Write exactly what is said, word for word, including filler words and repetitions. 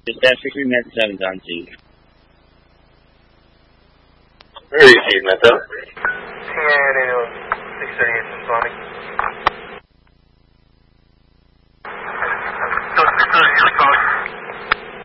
Specifically Meta seven on T. Where are you, Chief Meta? T A six thirty-eight Sonic.